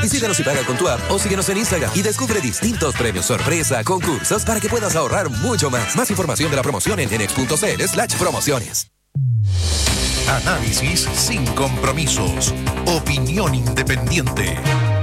Visítanos y paga con tu app o síguenos en Instagram y descubre distintos premios sorpresa, concursos para que puedas ahorrar mucho más. Más información de la promoción en genex.cl/promociones. Análisis sin compromisos. Opinión independiente.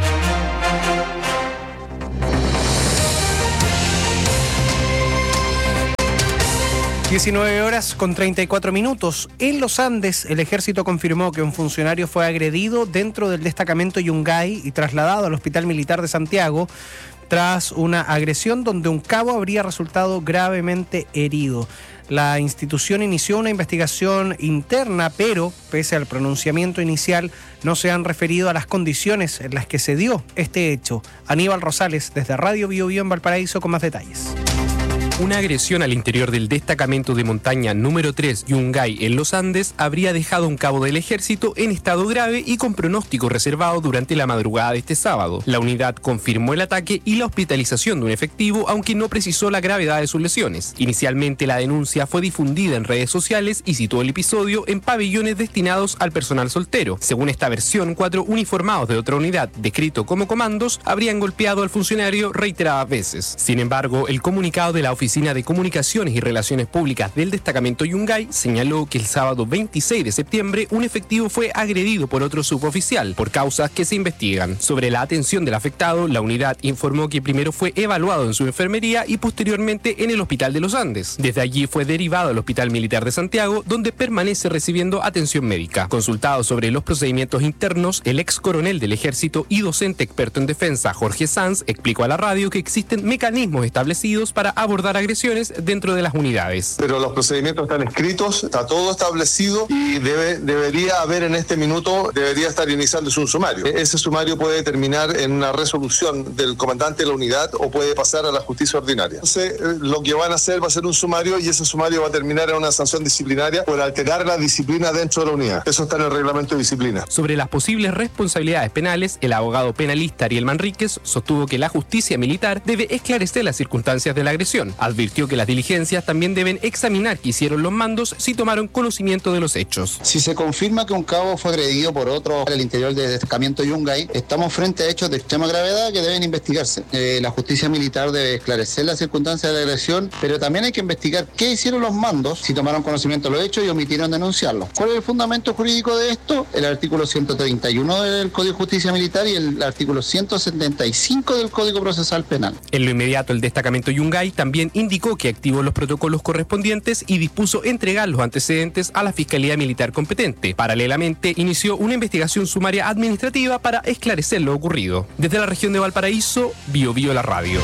(19:34). En los Andes, el ejército confirmó que un funcionario fue agredido dentro del destacamento Yungay y trasladado al Hospital Militar de Santiago tras una agresión donde un cabo habría resultado gravemente herido. La institución inició una investigación interna, pero, pese al pronunciamiento inicial, no se han referido a las condiciones en las que se dio este hecho. Aníbal Rosales, desde Radio Bio Bio en Valparaíso, con más detalles. Una agresión al interior del destacamento de montaña número 3 Yungay en los Andes habría dejado a un cabo del ejército en estado grave y con pronóstico reservado durante la madrugada de este sábado. La unidad confirmó el ataque y la hospitalización de un efectivo, aunque no precisó la gravedad de sus lesiones. Inicialmente la denuncia fue difundida en redes sociales y citó el episodio en pabellones destinados al personal soltero. Según esta versión, 4 uniformados de otra unidad, descrito como comandos, habrían golpeado al funcionario reiteradas veces. Sin embargo, el comunicado de la Oficina de Comunicaciones y Relaciones Públicas del destacamento Yungay señaló que el sábado 26 de septiembre un efectivo fue agredido por otro suboficial por causas que se investigan. Sobre la atención del afectado, la unidad informó que primero fue evaluado en su enfermería y posteriormente en el Hospital de los Andes. Desde allí fue derivado al Hospital Militar de Santiago, donde permanece recibiendo atención médica. Consultado sobre los procedimientos internos, el ex coronel del Ejército y docente experto en defensa, Jorge Sanz, explicó a la radio que existen mecanismos establecidos para abordar agresiones dentro de las unidades. Pero los procedimientos están escritos, está todo establecido y debería haber en este minuto, debería estar iniciándose un sumario. Ese sumario puede terminar en una resolución del comandante de la unidad o puede pasar a la justicia ordinaria. Entonces, lo que van a hacer va a ser un sumario y ese sumario va a terminar en una sanción disciplinaria por alterar la disciplina dentro de la unidad. Eso está en el reglamento de disciplina. Sobre las posibles responsabilidades penales, el abogado penalista Ariel Manríquez sostuvo que la justicia militar debe esclarecer las circunstancias de la agresión. Advirtió que las diligencias también deben examinar qué hicieron los mandos si tomaron conocimiento de los hechos. Si se confirma que un cabo fue agredido por otro al interior del destacamento Yungay, estamos frente a hechos de extrema gravedad que deben investigarse. La justicia militar debe esclarecer las circunstancias de la agresión, pero también hay que investigar qué hicieron los mandos, si tomaron conocimiento de los hechos y omitieron denunciarlos. ¿Cuál es el fundamento jurídico de esto? El artículo 131 del Código de Justicia Militar y el artículo 175 del Código Procesal Penal. En lo inmediato, el destacamento Yungay también indicó que activó los protocolos correspondientes y dispuso entregar los antecedentes a la Fiscalía Militar competente. Paralelamente, inició una investigación sumaria administrativa para esclarecer lo ocurrido. Desde la región de Valparaíso, Bio Bio la radio.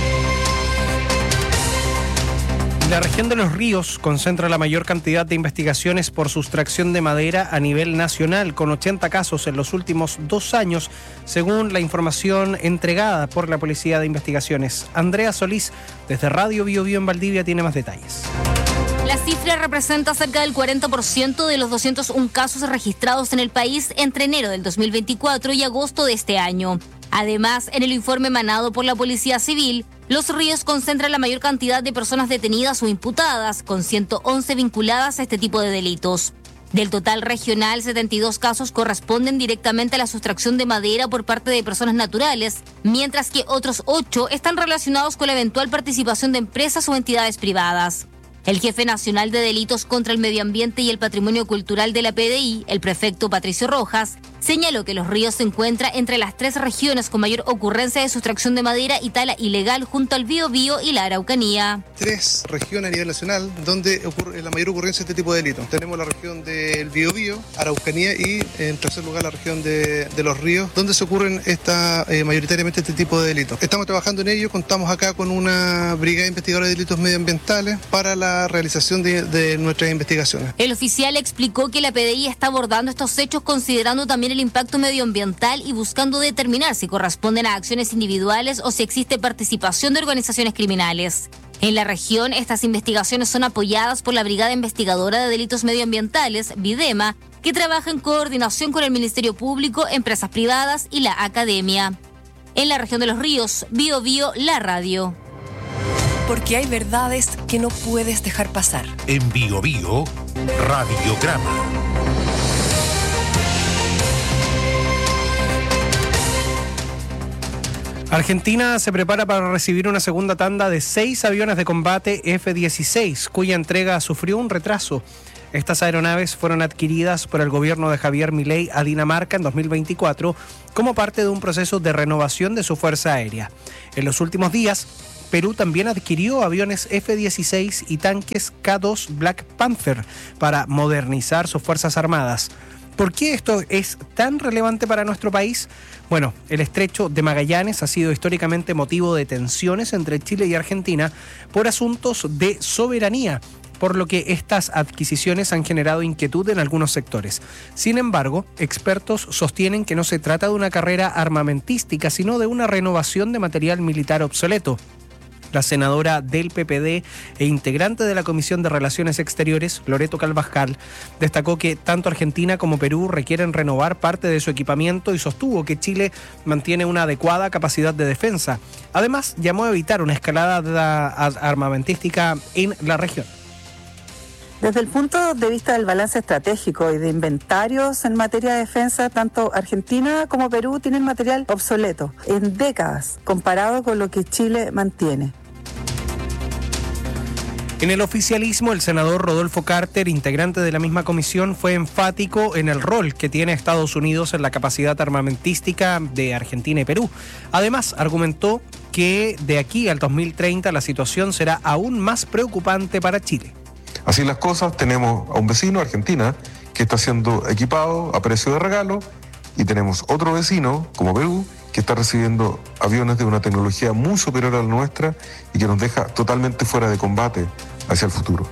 La región de Los Ríos concentra la mayor cantidad de investigaciones por sustracción de madera a nivel nacional, con 80 casos en los últimos 2 años, según la información entregada por la Policía de Investigaciones. Andrea Solís, desde Radio Bio Bio en Valdivia, tiene más detalles. La cifra representa cerca del 40% de los 201 casos registrados en el país entre enero del 2024 y agosto de este año. Además, en el informe emanado por la Policía Civil, Los Ríos concentra la mayor cantidad de personas detenidas o imputadas, con 111 vinculadas a este tipo de delitos. Del total regional, 72 casos corresponden directamente a la sustracción de madera por parte de personas naturales, mientras que otros 8 están relacionados con la eventual participación de empresas o entidades privadas. El jefe nacional de delitos contra el medio ambiente y el patrimonio cultural de la PDI, el prefecto Patricio Rojas, señaló que Los Ríos se encuentra entre las 3 regiones con mayor ocurrencia de sustracción de madera y tala ilegal junto al Biobío y la Araucanía. 3 regiones a nivel nacional donde ocurre la mayor ocurrencia de este tipo de delitos. Tenemos la región del Biobío, Araucanía y en tercer lugar la región de Los Ríos, donde se ocurren mayoritariamente este tipo de delitos. Estamos trabajando en ello, contamos acá con una brigada investigadora de delitos medioambientales para la realización de nuestras investigaciones. El oficial explicó que la PDI está abordando estos hechos considerando también el impacto medioambiental y buscando determinar si corresponden a acciones individuales o si existe participación de organizaciones criminales. En la región, estas investigaciones son apoyadas por la Brigada Investigadora de Delitos Medioambientales, Videma, que trabaja en coordinación con el Ministerio Público, empresas privadas y la academia. En la región de Los Ríos, Bio Bio, la radio. Porque hay verdades que no puedes dejar pasar. En Bio Bio, Radiograma. Argentina se prepara para recibir una segunda tanda de 6 aviones de combate F-16, cuya entrega sufrió un retraso. Estas aeronaves fueron adquiridas por el gobierno de Javier Milei a Dinamarca en 2024 como parte de un proceso de renovación de su fuerza aérea. En los últimos días, Perú también adquirió aviones F-16 y tanques K-2 Black Panther para modernizar sus fuerzas armadas. ¿Por qué esto es tan relevante para nuestro país? Bueno, el estrecho de Magallanes ha sido históricamente motivo de tensiones entre Chile y Argentina por asuntos de soberanía, por lo que estas adquisiciones han generado inquietud en algunos sectores. Sin embargo, expertos sostienen que no se trata de una carrera armamentística, sino de una renovación de material militar obsoleto. La senadora del PPD e integrante de la Comisión de Relaciones Exteriores, Loreto Carvajal, destacó que tanto Argentina como Perú requieren renovar parte de su equipamiento y sostuvo que Chile mantiene una adecuada capacidad de defensa. Además, llamó a evitar una escalada armamentística en la región. Desde el punto de vista del balance estratégico y de inventarios en materia de defensa, tanto Argentina como Perú tienen material obsoleto en décadas comparado con lo que Chile mantiene. En el oficialismo, el senador Rodolfo Carter, integrante de la misma comisión, fue enfático en el rol que tiene Estados Unidos en la capacidad armamentística de Argentina y Perú. Además, argumentó que de aquí al 2030 la situación será aún más preocupante para Chile. Así las cosas, tenemos a un vecino, Argentina, que está siendo equipado a precio de regalo, y tenemos otro vecino, como Perú, que está recibiendo aviones de una tecnología muy superior a la nuestra y que nos deja totalmente fuera de combate hacia el futuro.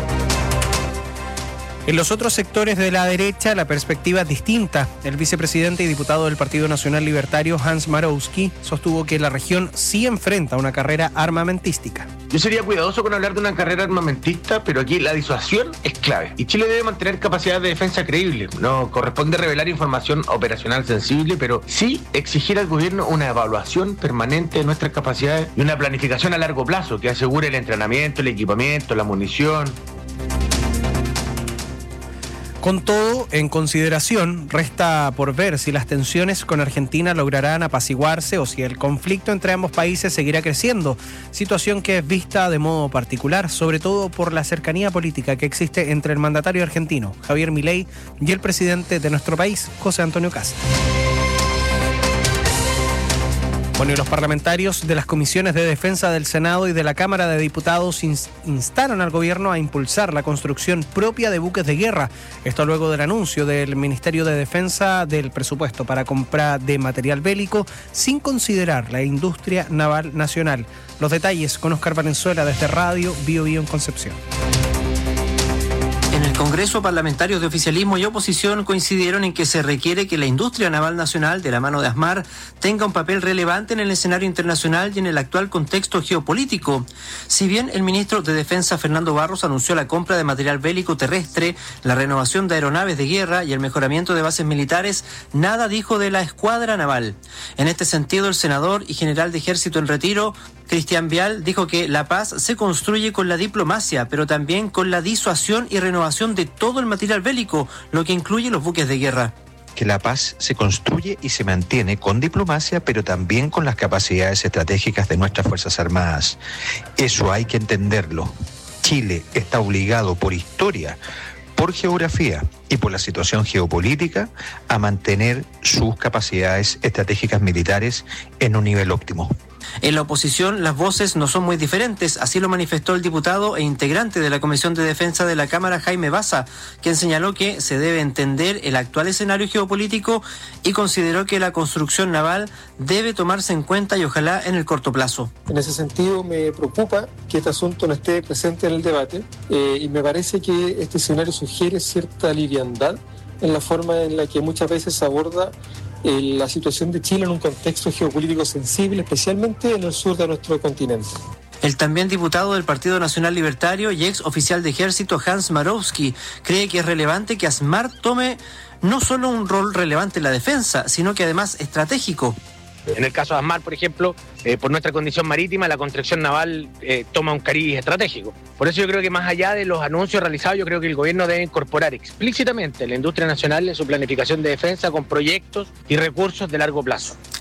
En los otros sectores de la derecha, la perspectiva es distinta. El vicepresidente y diputado del Partido Nacional Libertario, Hans Marowski, sostuvo que la región sí enfrenta una carrera armamentística. Yo sería cuidadoso con hablar de una carrera armamentista, pero aquí la disuasión es clave. Y Chile debe mantener capacidad de defensa creíble. No corresponde revelar información operacional sensible, pero sí exigir al gobierno una evaluación permanente de nuestras capacidades y una planificación a largo plazo que asegure el entrenamiento, el equipamiento, la munición. Con todo en consideración, resta por ver si las tensiones con Argentina lograrán apaciguarse o si el conflicto entre ambos países seguirá creciendo, situación que es vista de modo particular, sobre todo por la cercanía política que existe entre el mandatario argentino, Javier Milei, y el presidente de nuestro país, José Antonio Kast. Bueno, y los parlamentarios de las comisiones de defensa del Senado y de la Cámara de Diputados instaron al gobierno a impulsar la construcción propia de buques de guerra. Esto luego del anuncio del Ministerio de Defensa del presupuesto para compra de material bélico sin considerar la industria naval nacional. Los detalles con Oscar Valenzuela desde Radio Bio Bio en Concepción. En el Congreso, parlamentarios de oficialismo y oposición coincidieron en que se requiere que la industria naval nacional, de la mano de ASMAR, tenga un papel relevante en el escenario internacional y en el actual contexto geopolítico. Si bien el ministro de Defensa, Fernando Barros, anunció la compra de material bélico terrestre, la renovación de aeronaves de guerra y el mejoramiento de bases militares, nada dijo de la escuadra naval. En este sentido, el senador y general de Ejército en retiro, Cristian Vial, dijo que la paz se construye con la diplomacia, pero también con la disuasión y renovación de todo el material bélico, lo que incluye los buques de guerra. Que la paz se construye y se mantiene con diplomacia, pero también con las capacidades estratégicas de nuestras Fuerzas Armadas. Eso hay que entenderlo. Chile está obligado por historia, por geografía y por la situación geopolítica a mantener sus capacidades estratégicas militares en un nivel óptimo. En la oposición, las voces no son muy diferentes, así lo manifestó el diputado e integrante de la Comisión de Defensa de la Cámara, Jaime Baza, quien señaló que se debe entender el actual escenario geopolítico y consideró que la construcción naval debe tomarse en cuenta y ojalá en el corto plazo. En ese sentido, me preocupa que este asunto no esté presente en el debate y me parece que este escenario sugiere cierta liviandad en la forma en la que muchas veces se aborda la situación de Chile en un contexto geopolítico sensible, especialmente en el sur de nuestro continente. El también diputado del Partido Nacional Libertario y ex oficial de Ejército, Hans Marowski, cree que es relevante que ASMAR tome no solo un rol relevante en la defensa, sino que además estratégico. En el caso de ASMAR, por ejemplo, por nuestra condición marítima, la construcción naval toma un cariz estratégico. Por eso yo creo que más allá de los anuncios realizados, yo creo que el gobierno debe incorporar explícitamente la industria nacional en su planificación de defensa con proyectos y recursos de largo plazo.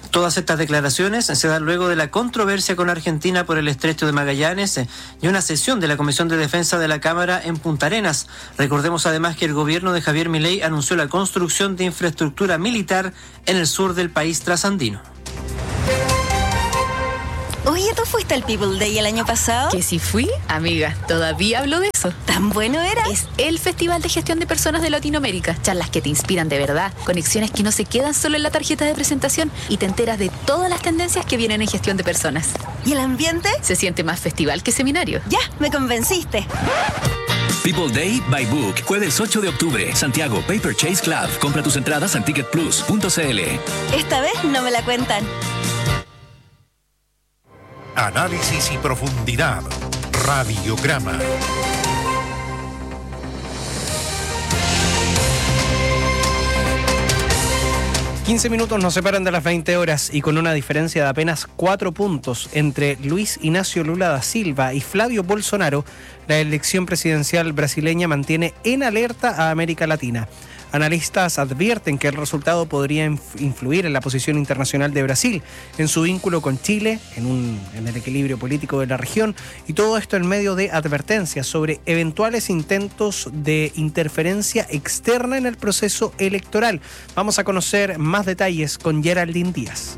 Todas estas declaraciones se dan luego de la controversia con Argentina por el Estrecho de Magallanes y una sesión de la Comisión de Defensa de la Cámara en Punta Arenas. Recordemos además que el gobierno de Javier Milei anunció la construcción de infraestructura militar en el sur del país trasandino. Oye, ¿tú fuiste al People Day el año pasado? Que si fui, amiga, todavía hablo de eso. ¿Tan bueno era? Es el Festival de Gestión de Personas de Latinoamérica. Charlas que te inspiran de verdad, conexiones que no se quedan solo en la tarjeta de presentación y te enteras de todas las tendencias que vienen en gestión de personas. ¿Y el ambiente? Se siente más festival que seminario. Ya, me convenciste. People Day by Book, jueves 8 de octubre, Santiago, Paper Chase Club. Compra tus entradas en ticketplus.cl. Esta vez no me la cuentan. Análisis y profundidad. Radiograma. ...15 minutos nos separan de las 20 horas... ...y con una diferencia de apenas 4 puntos... ...entre Luis Inácio Lula da Silva y Flavio Bolsonaro... ...la elección presidencial brasileña mantiene en alerta a América Latina. Analistas advierten que el resultado podría influir en la posición internacional de Brasil, en su vínculo con Chile, en el equilibrio político de la región, y todo esto en medio de advertencias sobre eventuales intentos de interferencia externa en el proceso electoral. Vamos a conocer más detalles con Geraldine Díaz.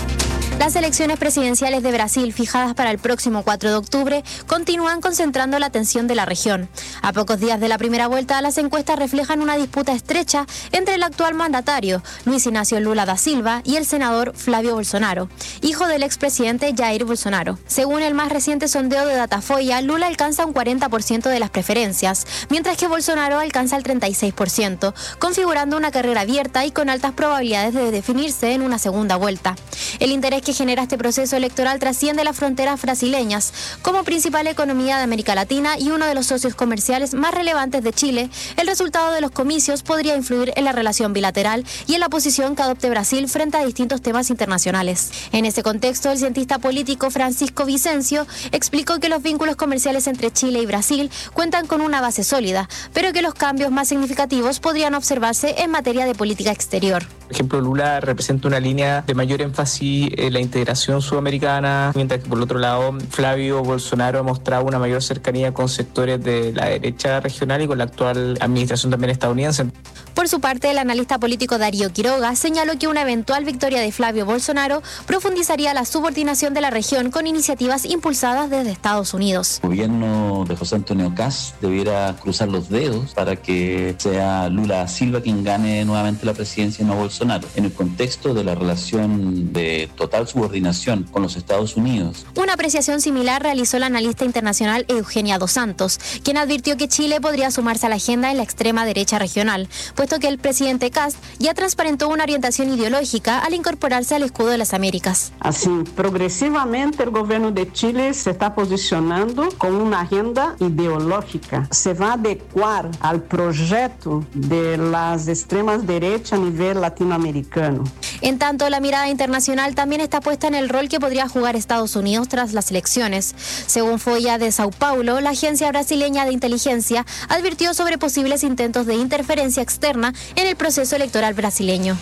Las elecciones presidenciales de Brasil, fijadas para el próximo 4 de octubre, continúan concentrando la atención de la región. A pocos días de la primera vuelta, las encuestas reflejan una disputa estrecha entre el actual mandatario, Luis Inácio Lula da Silva, y el senador Flavio Bolsonaro, hijo del expresidente Jair Bolsonaro. Según el más reciente sondeo de Datafolha, Lula alcanza un 40% de las preferencias, mientras que Bolsonaro alcanza el 36%, configurando una carrera abierta y con altas probabilidades de definirse en una segunda vuelta. El interés que genera este proceso electoral trasciende las fronteras brasileñas. Como principal economía de América Latina y uno de los socios comerciales más relevantes de Chile, el resultado de los comicios podría influir en la relación bilateral y en la posición que adopte Brasil frente a distintos temas internacionales. En ese contexto, el cientista político Francisco Vicencio explicó que los vínculos comerciales entre Chile y Brasil cuentan con una base sólida, pero que los cambios más significativos podrían observarse en materia de política exterior. Por ejemplo, Lula representa una línea de mayor énfasis en la integración sudamericana, mientras que por el otro lado Flavio Bolsonaro ha mostrado una mayor cercanía con sectores de la derecha regional y con la actual administración también estadounidense. Por su parte, el analista político Darío Quiroga señaló que una eventual victoria de Flavio Bolsonaro profundizaría la subordinación de la región con iniciativas impulsadas desde Estados Unidos. El gobierno de José Antonio Kast debiera cruzar los dedos para que sea Lula da Silva quien gane nuevamente la presidencia y no Bolsonaro, en el contexto de la relación de total subordinación con los Estados Unidos. Una apreciación similar realizó la analista internacional Eugenia Dos Santos, quien advirtió que Chile podría sumarse a la agenda en la extrema derecha regional, puesto que el presidente Kast ya transparentó una orientación ideológica al incorporarse al escudo de las Américas. Así, progresivamente el gobierno de Chile se está posicionando con una agenda ideológica. Se va a adecuar al proyecto de las extremas derechas a nivel latinoamericano. En tanto, la mirada internacional también está puesta en el rol que podría jugar Estados Unidos tras las elecciones. Según Folha de Sao Paulo, la agencia brasileña de inteligencia advirtió sobre posibles intentos de interferencia externa en el proceso electoral brasileño.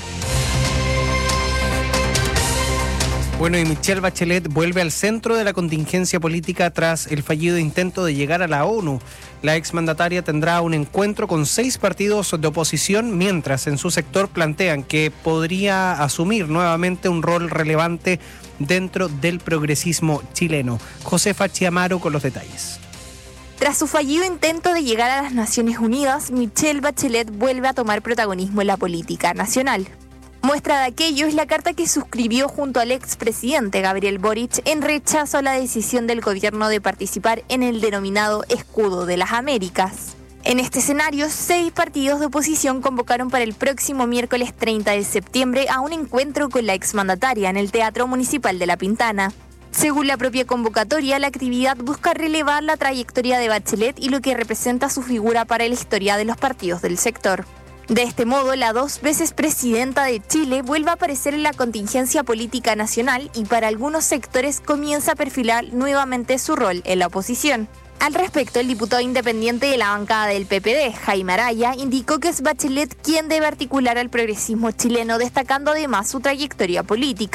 Bueno, y Michelle Bachelet vuelve al centro de la contingencia política tras el fallido intento de llegar a la ONU. La exmandataria tendrá un encuentro con 6 partidos de oposición, mientras en su sector plantean que podría asumir nuevamente un rol relevante dentro del progresismo chileno. Josefa Chiamaro con los detalles. Tras su fallido intento de llegar a las Naciones Unidas, Michelle Bachelet vuelve a tomar protagonismo en la política nacional. Muestra de aquello es la carta que suscribió junto al expresidente Gabriel Boric en rechazo a la decisión del gobierno de participar en el denominado Escudo de las Américas. En este escenario, 6 partidos de oposición convocaron para el próximo miércoles 30 de septiembre a un encuentro con la exmandataria en el Teatro Municipal de La Pintana. Según la propia convocatoria, la actividad busca relevar la trayectoria de Bachelet y lo que representa su figura para la historia de los partidos del sector. De este modo, la 2 veces presidenta de Chile vuelve a aparecer en la contingencia política nacional y para algunos sectores comienza a perfilar nuevamente su rol en la oposición. Al respecto, el diputado independiente de la bancada del PPD, Jaime Araya, indicó que es Bachelet quien debe articular al progresismo chileno, destacando además su trayectoria política.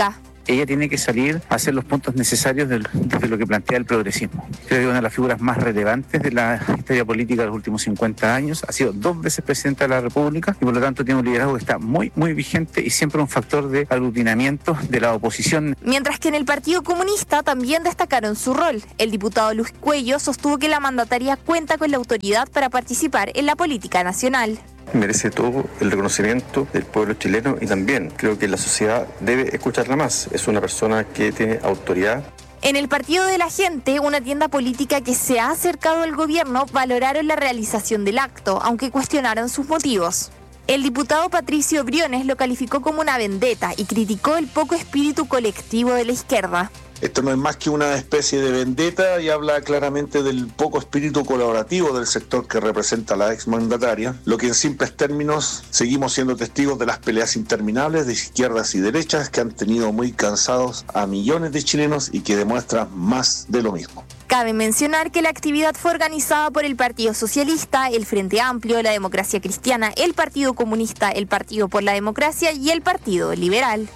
ella tiene que salir a hacer los puntos necesarios desde lo que plantea el progresismo. Creo que una de las figuras más relevantes de la historia política de los últimos 50 años, ha sido 2 veces presidenta de la República y por lo tanto tiene un liderazgo que está muy, muy vigente y siempre un factor de aglutinamiento de la oposición. Mientras que en el Partido Comunista también destacaron su rol. El diputado Luis Cuello sostuvo que la mandataria cuenta con la autoridad para participar en la política nacional. Merece todo el reconocimiento del pueblo chileno y también creo que la sociedad debe escucharla más. Es una persona que tiene autoridad. En el Partido de la Gente, una tienda política que se ha acercado al gobierno, valoraron la realización del acto, aunque cuestionaron sus motivos. El diputado Patricio Briones lo calificó como una vendetta y criticó el poco espíritu colectivo de la izquierda. Esto no es más que una especie de vendetta y habla claramente del poco espíritu colaborativo del sector que representa la exmandataria, lo que en simples términos seguimos siendo testigos de las peleas interminables de izquierdas y derechas que han tenido muy cansados a millones de chilenos y que demuestran más de lo mismo. Cabe mencionar que la actividad fue organizada por el Partido Socialista, el Frente Amplio, la Democracia Cristiana, el Partido Comunista, el Partido por la Democracia y el Partido Liberal.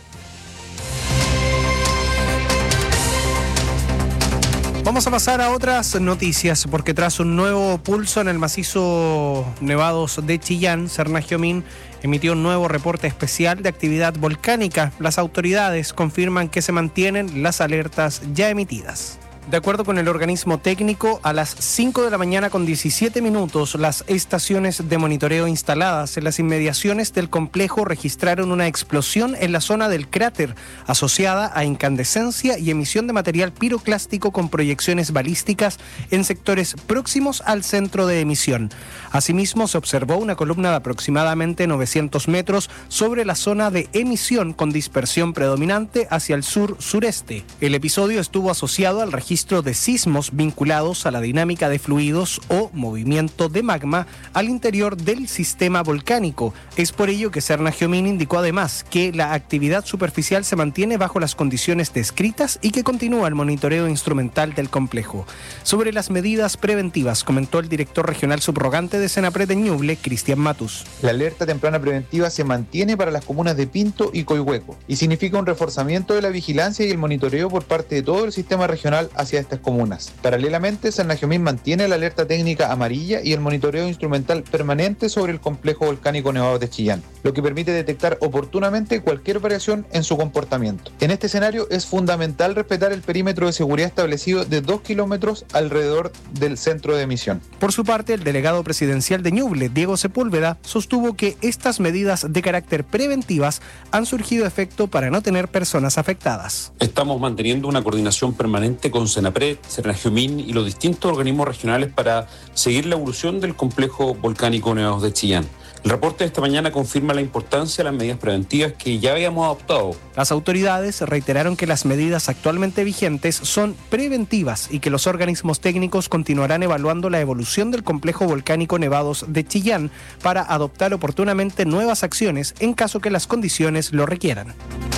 Vamos a pasar a otras noticias, porque tras un nuevo pulso en el macizo Nevados de Chillán, Serna Giomín emitió un nuevo reporte especial de actividad volcánica. Las autoridades confirman que se mantienen las alertas ya emitidas. De acuerdo con el organismo técnico, a las 5 de la mañana con 17 minutos, las estaciones de monitoreo instaladas en las inmediaciones del complejo registraron una explosión en la zona del cráter, asociada a incandescencia y emisión de material piroclástico con proyecciones balísticas en sectores próximos al centro de emisión. Asimismo, se observó una columna de aproximadamente 900 metros sobre la zona de emisión con dispersión predominante hacia el sur-sureste. El episodio estuvo asociado al registro de sismos vinculados a la dinámica de fluidos o movimiento de magma al interior del sistema volcánico. Es por ello que Serna Giomín indicó además que la actividad superficial se mantiene bajo las condiciones descritas y que continúa el monitoreo instrumental del complejo. Sobre las medidas preventivas, comentó el director regional subrogante de Senapred de Ñuble, Cristian Matus. La alerta temprana preventiva se mantiene para las comunas de Pinto y Coihueco y significa un reforzamiento de la vigilancia y el monitoreo por parte de todo el sistema regional hacia estas comunas. Paralelamente, Serna Giomín mantiene la alerta técnica amarilla y el monitoreo instrumental permanente sobre el complejo volcánico Nevados de Chillán, lo que permite detectar oportunamente cualquier variación en su comportamiento. En este escenario es fundamental respetar el perímetro de seguridad establecido de 2 kilómetros alrededor del centro de emisión. Por su parte, el delegado presidencial de Ñuble, Diego Sepúlveda, sostuvo que estas medidas de carácter preventivas han surgido efecto para no tener personas afectadas. Estamos manteniendo una coordinación permanente con Senapred, Serna Giomín y los distintos organismos regionales para seguir la evolución del complejo volcánico Nevados de Chillán. El reporte de esta mañana confirma la importancia de las medidas preventivas que ya habíamos adoptado. Las autoridades reiteraron que las medidas actualmente vigentes son preventivas y que los organismos técnicos continuarán evaluando la evolución del complejo volcánico Nevados de Chillán para adoptar oportunamente nuevas acciones en caso que las condiciones lo requieran.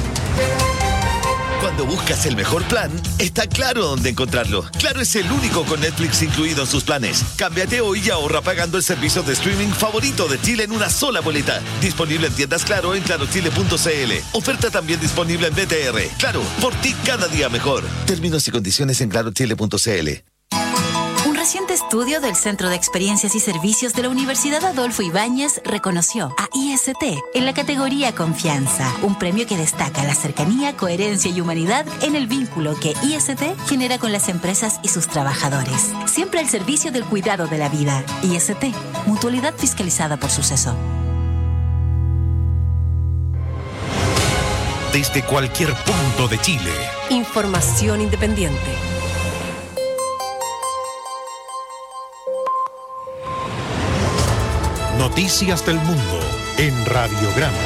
Cuando buscas el mejor plan, está claro dónde encontrarlo. Claro es el único con Netflix incluido en sus planes. Cámbiate hoy y ahorra pagando el servicio de streaming favorito de Chile en una sola boleta. Disponible en tiendas Claro en clarochile.cl. Oferta también disponible en BTR. Claro, por ti cada día mejor. Términos y condiciones en clarochile.cl. Un reciente estudio del Centro de Experiencias y Servicios de la Universidad Adolfo Ibáñez reconoció a IST en la categoría Confianza, un premio que destaca la cercanía, coherencia y humanidad en el vínculo que IST genera con las empresas y sus trabajadores. Siempre al servicio del cuidado de la vida. IST, mutualidad fiscalizada por Suceso. Desde cualquier punto de Chile. Información independiente. Noticias del Mundo en Radiograma.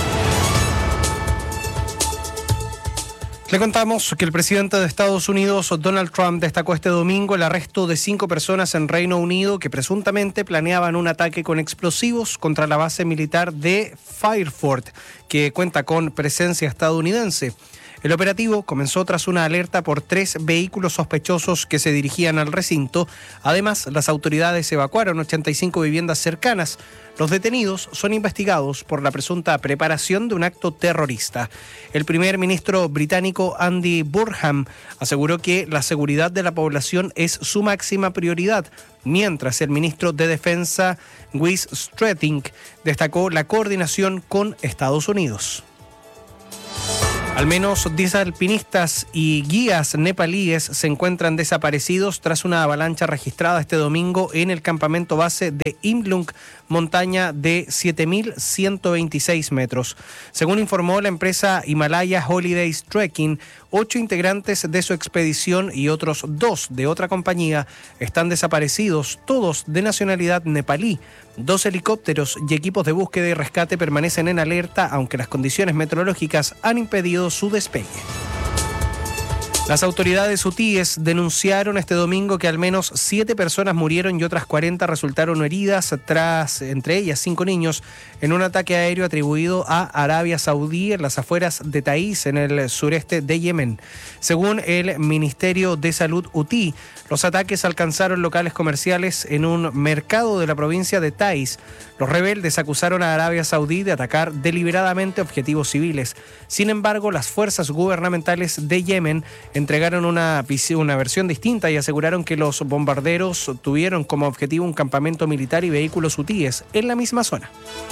Le contamos que el presidente de Estados Unidos, Donald Trump, destacó este domingo el arresto de 5 personas en Reino Unido que presuntamente planeaban un ataque con explosivos contra la base militar de Fairford, que cuenta con presencia estadounidense. El operativo comenzó tras una alerta por 3 vehículos sospechosos que se dirigían al recinto. Además, las autoridades evacuaron 85 viviendas cercanas. Los detenidos son investigados por la presunta preparación de un acto terrorista. El primer ministro británico Andy Burnham aseguró que la seguridad de la población es su máxima prioridad, mientras el ministro de Defensa, Wes Streeting, destacó la coordinación con Estados Unidos. Al menos 10 alpinistas y guías nepalíes se encuentran desaparecidos tras una avalancha registrada este domingo en el campamento base de Imlung, montaña de 7.126 metros. Según informó la empresa Himalaya Holidays Trekking, 8 integrantes de su expedición y otros 2 de otra compañía están desaparecidos, todos de nacionalidad nepalí. 2 helicópteros y equipos de búsqueda y rescate permanecen en alerta, aunque las condiciones meteorológicas han impedido su despegue. Las autoridades hutíes denunciaron este domingo que al menos 7 personas murieron y otras 40 resultaron heridas tras, entre ellas 5 niños, en un ataque aéreo atribuido a Arabia Saudí en las afueras de Taiz, en el sureste de Yemen. Según el Ministerio de Salud hutí, los ataques alcanzaron locales comerciales en un mercado de la provincia de Taiz. Los rebeldes acusaron a Arabia Saudí de atacar deliberadamente objetivos civiles. Sin embargo, las fuerzas gubernamentales de Yemen entregaron una versión distinta y aseguraron que los bombarderos tuvieron como objetivo un campamento militar y vehículos hutíes en la misma zona.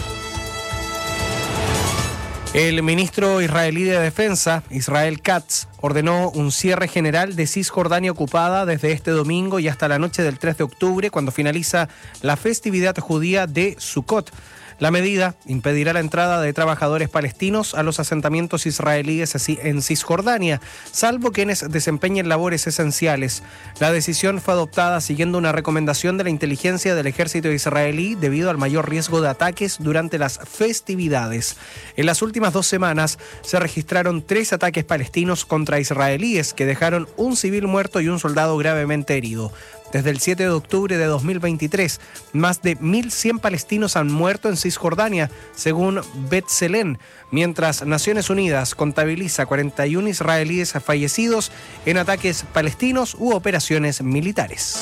El ministro israelí de Defensa, Israel Katz, ordenó un cierre general de Cisjordania ocupada desde este domingo y hasta la noche del 3 de octubre, cuando finaliza la festividad judía de Sukkot. La medida impedirá la entrada de trabajadores palestinos a los asentamientos israelíes en Cisjordania, salvo quienes desempeñen labores esenciales. La decisión fue adoptada siguiendo una recomendación de la inteligencia del ejército israelí debido al mayor riesgo de ataques durante las festividades. En las últimas 2 semanas se registraron 3 ataques palestinos contra israelíes que dejaron un civil muerto y un soldado gravemente herido. Desde el 7 de octubre de 2023, más de 1.100 palestinos han muerto en Cisjordania, según B'Tselem, mientras Naciones Unidas contabiliza 41 israelíes fallecidos en ataques palestinos u operaciones militares.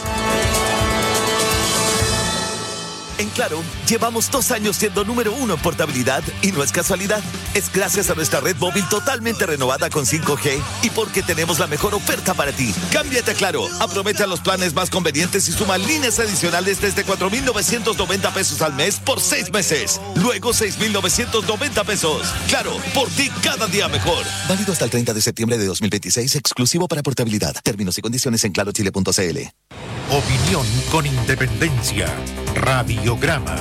En Claro, llevamos 2 años siendo número 1 en portabilidad y no es casualidad. Es gracias a nuestra red móvil totalmente renovada con 5G y porque tenemos la mejor oferta para ti. Cámbiate a Claro, aprovecha los planes más convenientes y suma líneas adicionales desde 4.990 pesos al mes por 6 meses. Luego 6.990 pesos. Claro, por ti cada día mejor. Válido hasta el 30 de septiembre de 2026, exclusivo para portabilidad. Términos y condiciones en clarochile.cl. Opinión con independencia. Radiograma.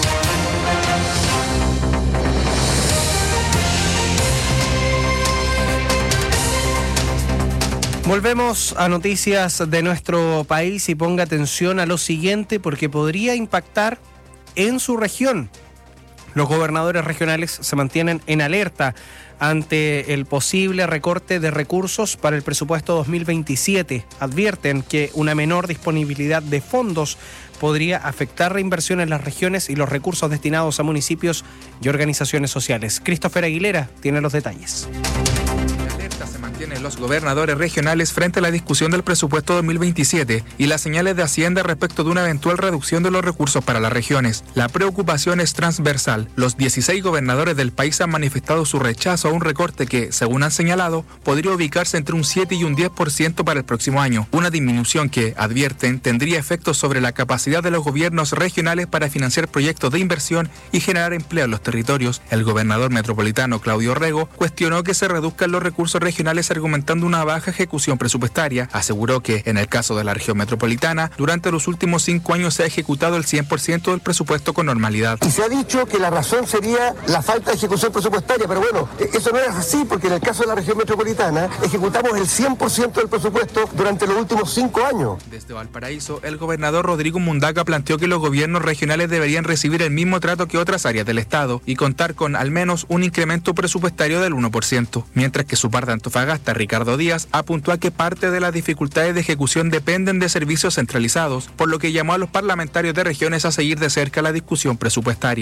Volvemos a noticias de nuestro país y ponga atención a lo siguiente porque podría impactar en su región. Los gobernadores regionales se mantienen en alerta ante el posible recorte de recursos para el presupuesto 2027. Advierten que una menor disponibilidad de fondos podría afectar la inversión en las regiones y los recursos destinados a municipios y organizaciones sociales. Christopher Aguilera tiene los detalles. Se mantienen los gobernadores regionales frente a la discusión del presupuesto 2027 y las señales de Hacienda respecto de una eventual reducción de los recursos para las regiones. La preocupación es transversal. Los 16 gobernadores del país han manifestado su rechazo a un recorte que, según han señalado, podría ubicarse entre un 7 y un 10% para el próximo año. Una disminución que, advierten, tendría efectos sobre la capacidad de los gobiernos regionales para financiar proyectos de inversión y generar empleo en los territorios. El gobernador metropolitano Claudio Rego cuestionó que se reduzcan los recursos regionales argumentando una baja ejecución presupuestaria. Aseguró que, en el caso de la región metropolitana, durante los últimos 5 años se ha ejecutado el 100% del presupuesto con normalidad. Y se ha dicho que la razón sería la falta de ejecución presupuestaria, pero bueno, eso no es así porque en el caso de la región metropolitana ejecutamos el 100% del presupuesto durante los últimos 5 años. Desde Valparaíso, el gobernador Rodrigo Mundaca planteó que los gobiernos regionales deberían recibir el mismo trato que otras áreas del Estado y contar con al menos un incremento presupuestario del 1%, mientras que su par de Antofagasta, Ricardo Díaz, apuntó a que parte de las dificultades de ejecución dependen de servicios centralizados, por lo que llamó a los parlamentarios de regiones a seguir de cerca la discusión presupuestaria.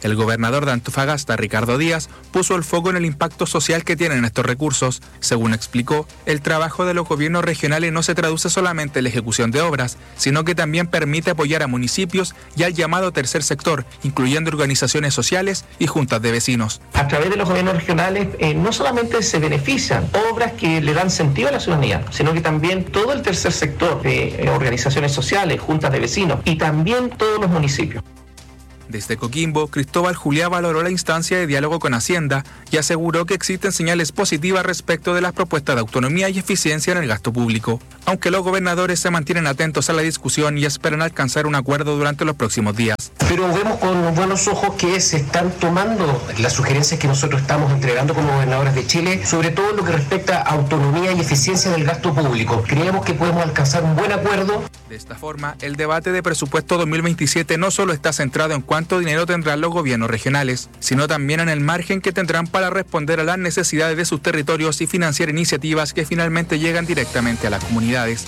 El gobernador de Antofagasta, Ricardo Díaz, puso el foco en el impacto social que tienen estos recursos. Según explicó, el trabajo de los gobiernos regionales no se traduce solamente en la ejecución de obras, sino que también permite apoyar a municipios y al llamado tercer sector, incluyendo organizaciones sociales y juntas de vecinos. A través de los gobiernos regionales no solamente se benefician obras que le dan sentido a la ciudadanía, sino que también todo el tercer sector de organizaciones sociales, juntas de vecinos y también todos los municipios. Desde Coquimbo, Cristóbal Juliá valoró la instancia de diálogo con Hacienda y aseguró que existen señales positivas respecto de las propuestas de autonomía y eficiencia en el gasto público, aunque los gobernadores se mantienen atentos a la discusión y esperan alcanzar un acuerdo durante los próximos días. Pero vemos con buenos ojos que se están tomando las sugerencias que nosotros estamos entregando como gobernadores de Chile, sobre todo en lo que respecta a autonomía y eficiencia del gasto público. Creemos que podemos alcanzar un buen acuerdo. De esta forma, el debate de presupuesto 2027 no solo está centrado en cuánto dinero tendrán los gobiernos regionales, sino también en el margen que tendrán para responder a las necesidades de sus territorios y financiar iniciativas que finalmente llegan directamente a las comunidades.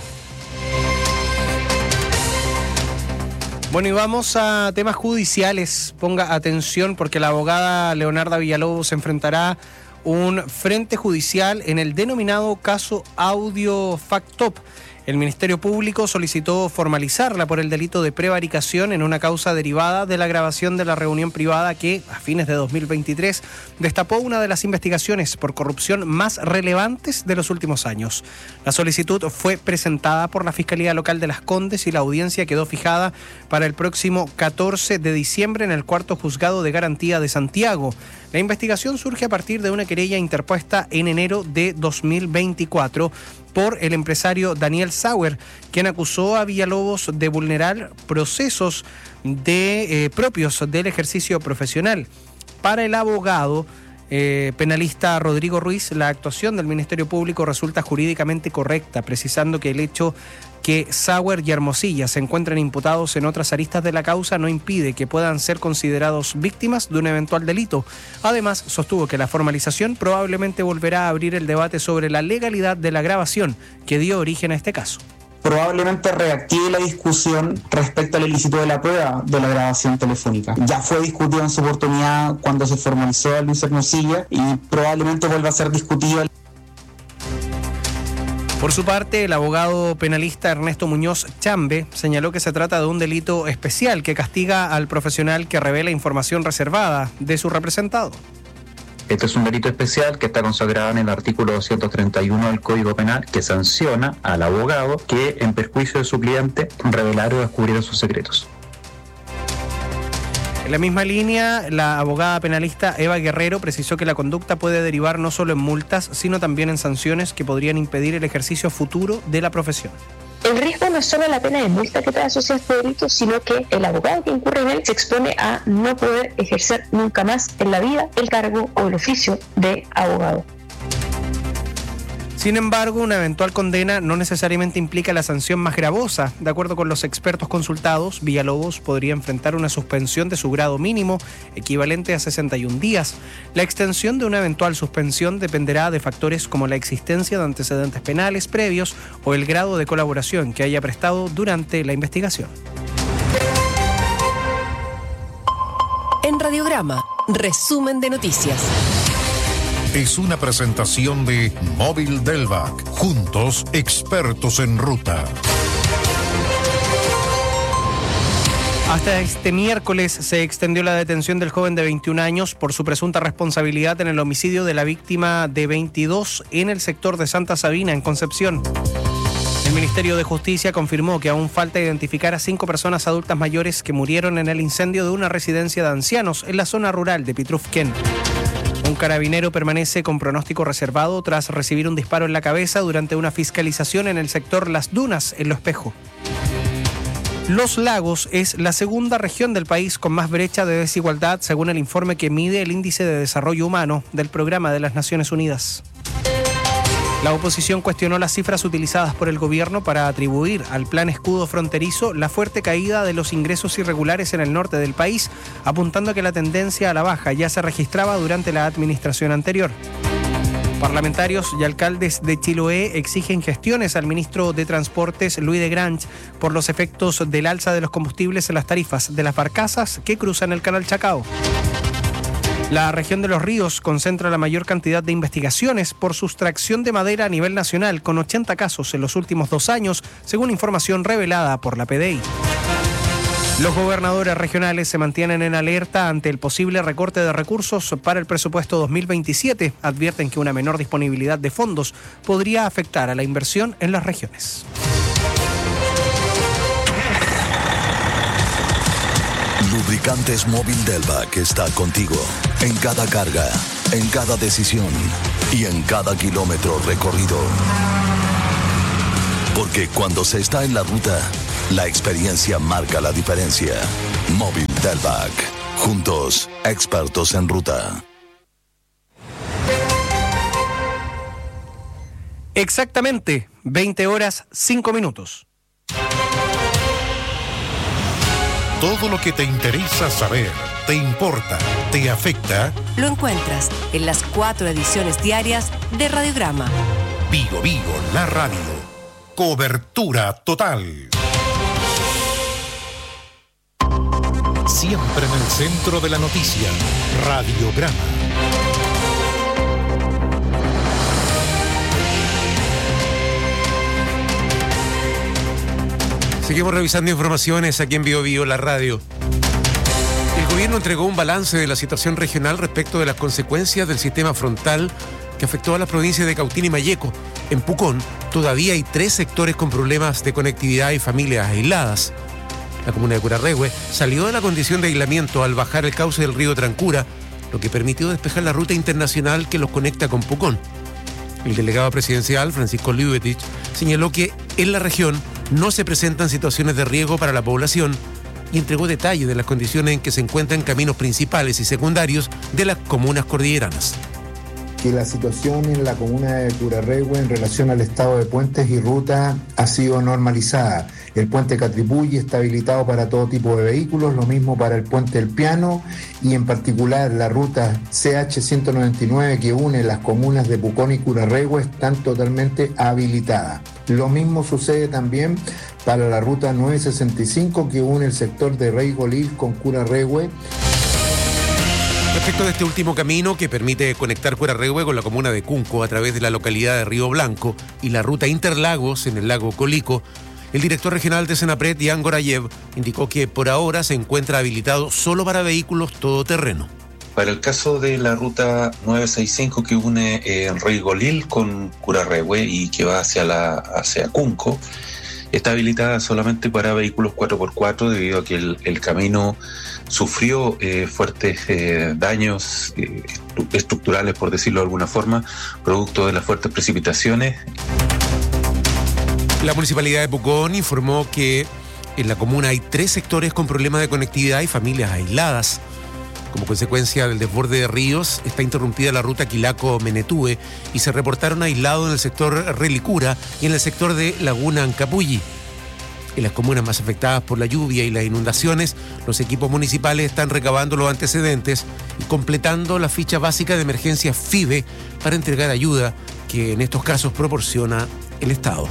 Bueno, y vamos a temas judiciales. Ponga atención porque la abogada Leonarda Villalobos enfrentará un frente judicial en el denominado caso Audio Factop. El Ministerio Público solicitó formalizarla por el delito de prevaricación en una causa derivada de la grabación de la reunión privada que, a fines de 2023, destapó una de las investigaciones por corrupción más relevantes de los últimos años. La solicitud fue presentada por la Fiscalía Local de Las Condes y la audiencia quedó fijada para el próximo 14 de diciembre en el Cuarto Juzgado de Garantía de Santiago. La investigación surge a partir de una querella interpuesta en enero de 2024 por el empresario Daniel Sauer, quien acusó a Villalobos de vulnerar procesos propios del ejercicio profesional. Para el abogado penalista Rodrigo Ruiz, la actuación del Ministerio Público resulta jurídicamente correcta, precisando que el hecho que Sauer y Hermosilla se encuentren imputados en otras aristas de la causa no impide que puedan ser considerados víctimas de un eventual delito. Además, sostuvo que la formalización probablemente volverá a abrir el debate sobre la legalidad de la grabación que dio origen a este caso. Probablemente reactive la discusión respecto al ilícito de la prueba de la grabación telefónica. Ya fue discutido en su oportunidad cuando se formalizó a Luis Hermosilla y probablemente vuelva a ser discutido. Por su parte, el abogado penalista Ernesto Muñoz Chambe señaló que se trata de un delito especial que castiga al profesional que revela información reservada de su representado. Este es un delito especial que está consagrado en el artículo 231 del Código Penal, que sanciona al abogado que, en perjuicio de su cliente, revelara o descubriera sus secretos. En la misma línea, la abogada penalista Eva Guerrero precisó que la conducta puede derivar no solo en multas, sino también en sanciones que podrían impedir el ejercicio futuro de la profesión. El riesgo no es solo la pena de multa que trae asociada a este delito, sino que el abogado que incurre en él se expone a no poder ejercer nunca más en la vida el cargo o el oficio de abogado. Sin embargo, una eventual condena no necesariamente implica la sanción más gravosa. De acuerdo con los expertos consultados, Villalobos podría enfrentar una suspensión de su grado mínimo, equivalente a 61 días. La extensión de una eventual suspensión dependerá de factores como la existencia de antecedentes penales previos o el grado de colaboración que haya prestado durante la investigación. En Radiograma, resumen de noticias. Es una presentación de Móvil Delvac. Juntos, expertos en ruta. Hasta este miércoles se extendió la detención del joven de 21 años por su presunta responsabilidad en el homicidio de la víctima de 22 en el sector de Santa Sabina, en Concepción. El Ministerio de Justicia confirmó que aún falta identificar a 5 personas adultas mayores que murieron en el incendio de una residencia de ancianos en la zona rural de Pitrufquén. Un carabinero permanece con pronóstico reservado tras recibir un disparo en la cabeza durante una fiscalización en el sector Las Dunas, en Lo Espejo. Los Lagos es la segunda región del país con más brecha de desigualdad, según el informe que mide el Índice de Desarrollo Humano del Programa de las Naciones Unidas. La oposición cuestionó las cifras utilizadas por el gobierno para atribuir al Plan Escudo Fronterizo la fuerte caída de los ingresos irregulares en el norte del país, apuntando a que la tendencia a la baja ya se registraba durante la administración anterior. Parlamentarios y alcaldes de Chiloé exigen gestiones al ministro de Transportes, Luis de Grange, por los efectos del alza de los combustibles en las tarifas de las barcazas que cruzan el canal Chacao. La región de Los Ríos concentra la mayor cantidad de investigaciones por sustracción de madera a nivel nacional, con 80 casos en los últimos 2 años, según información revelada por la PDI. Los gobernadores regionales se mantienen en alerta ante el posible recorte de recursos para el presupuesto 2027. Advierten que una menor disponibilidad de fondos podría afectar a la inversión en las regiones. Lubricantes Móvil Delvac está contigo en cada carga, en cada decisión y en cada kilómetro recorrido. Porque cuando se está en la ruta, la experiencia marca la diferencia. Móvil Delvac. Juntos, expertos en ruta. Exactamente, 20:05. Todo lo que te interesa saber, te importa, te afecta, lo encuentras en las 4 ediciones diarias de Radiograma. Vigo, la radio. Cobertura total. Siempre en el centro de la noticia. Radiograma. Seguimos revisando informaciones aquí en Vigo, la radio. El gobierno entregó un balance de la situación regional respecto de las consecuencias del sistema frontal que afectó a las provincias de Cautín y Malleco. En Pucón todavía hay 3 sectores con problemas de conectividad y familias aisladas. La comuna de Curarrehue salió de la condición de aislamiento al bajar el cauce del río Trancura, lo que permitió despejar la ruta internacional que los conecta con Pucón. El delegado presidencial, Francisco Liubetich, señaló que en la región no se presentan situaciones de riesgo para la población y entregó detalles de las condiciones en que se encuentran caminos principales y secundarios de las comunas cordilleranas. Que la situación en la comuna de Curarrehue en relación al estado de puentes y rutas ha sido normalizada. El puente Catripulli está habilitado para todo tipo de vehículos, lo mismo para el puente El Piano y en particular la ruta CH199 que une las comunas de Pucón y Curarrehue están totalmente habilitadas. Lo mismo sucede también para la ruta 965 que une el sector de Rey Golil con Curarrehue. Respecto de este último camino que permite conectar Curarrehue con la comuna de Cunco a través de la localidad de Río Blanco y la ruta Interlagos en el lago Colico, el director regional de Senapred, Ian Gorayev, indicó que por ahora se encuentra habilitado solo para vehículos todoterreno. Para el caso de la ruta 965 que une Rey Golil con Curarrehue y que va hacia Cunco, está habilitada solamente para vehículos 4x4 debido a que el camino sufrió fuertes daños estructurales, por decirlo de alguna forma, producto de las fuertes precipitaciones. La Municipalidad de Pucón informó que en la comuna hay 3 sectores con problemas de conectividad y familias aisladas. Como consecuencia del desborde de ríos, está interrumpida la ruta Quilaco-Menetúe y se reportaron aislados en el sector Relicura y en el sector de Laguna Ancapulli. En las comunas más afectadas por la lluvia y las inundaciones, los equipos municipales están recabando los antecedentes y completando la ficha básica de emergencia FIBE para entregar ayuda que en estos casos proporciona el Estado.